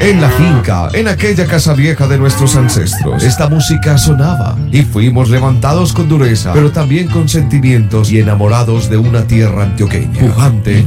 En la finca, en aquella casa vieja de nuestros ancestros, esta música sonaba y fuimos levantados con dureza, pero también con sentimientos y enamorados de una tierra antioqueña, pujante,